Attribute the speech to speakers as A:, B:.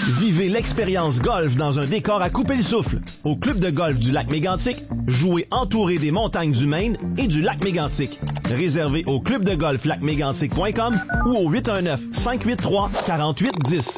A: Vivez l'expérience golf dans un décor à couper le souffle. Au Club de golf du Lac Mégantic, jouez entouré des montagnes du Maine et du Lac Mégantic. Réservez au clubdegolflacmégantic.com ou au 819-583-4810.